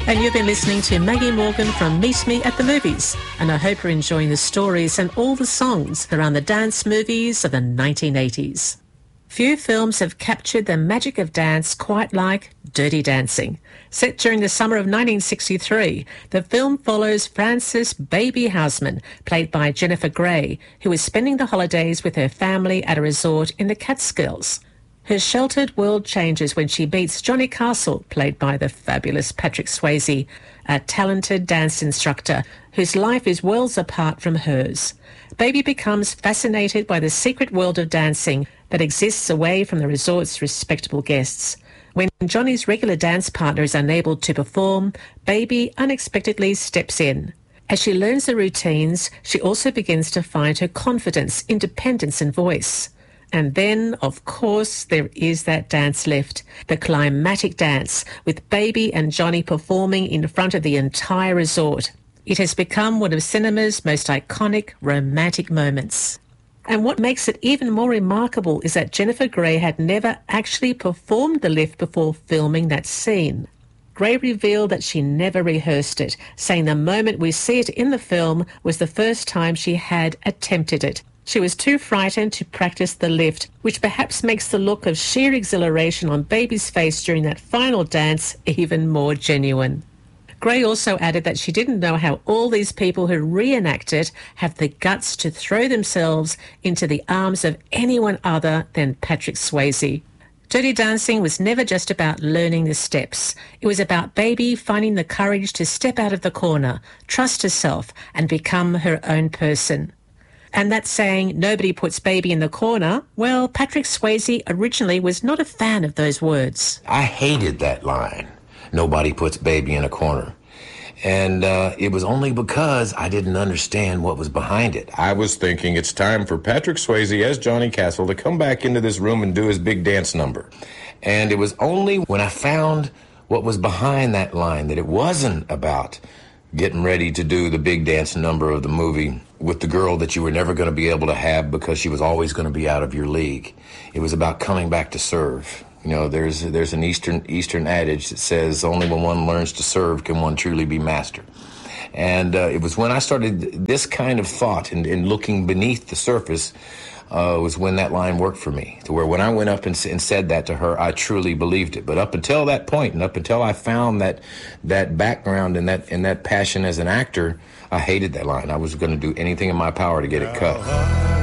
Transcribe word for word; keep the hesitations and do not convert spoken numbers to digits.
And you've been listening to Maggie Morgan from Meet Me at the Movies. And I hope you're enjoying the stories and all the songs around the dance movies of the nineteen eighties. Few films have captured the magic of dance quite like Dirty Dancing. Set during the summer of nineteen sixty-three, the film follows Frances Baby Houseman, played by Jennifer Grey, who is spending the holidays with her family at a resort in the Catskills. Her sheltered world changes when she meets Johnny Castle, played by the fabulous Patrick Swayze, a talented dance instructor whose life is worlds apart from hers. Baby becomes fascinated by the secret world of dancing that exists away from the resort's respectable guests. When Johnny's regular dance partner is unable to perform, Baby unexpectedly steps in. As she learns the routines, she also begins to find her confidence, independence and voice. And then, of course, there is that dance left, the climatic dance, with Baby and Johnny performing in front of the entire resort. It has become one of cinema's most iconic romantic moments. And what makes it even more remarkable is that Jennifer Grey had never actually performed the lift before filming that scene. Grey revealed that she never rehearsed it, saying the moment we see it in the film was the first time she had attempted it. She was too frightened to practice the lift, which perhaps makes the look of sheer exhilaration on Baby's face during that final dance even more genuine. Grey also added that she didn't know how all these people who reenact it have the guts to throw themselves into the arms of anyone other than Patrick Swayze. Dirty Dancing was never just about learning the steps. It was about Baby finding the courage to step out of the corner, trust herself, and become her own person. And that saying, nobody puts Baby in the corner, well, Patrick Swayze originally was not a fan of those words. I hated that line, nobody puts Baby in a corner. And uh, it was only because I didn't understand what was behind it. I was thinking it's time for Patrick Swayze as Johnny Castle to come back into this room and do his big dance number. And it was only when I found what was behind that line, that it wasn't about getting ready to do the big dance number of the movie with the girl that you were never going to be able to have because she was always going to be out of your league. It was about coming back to serve. You know, there's there's an Eastern Eastern adage that says only when one learns to serve can one truly be master. And uh, it was when I started this kind of thought and, and looking beneath the surface uh, was when that line worked for me, to where when I went up and, and said that to her, I truly believed it. But up until that point, and up until I found that that background and that and that passion as an actor, I hated that line. I was going to do anything in my power to get it cut.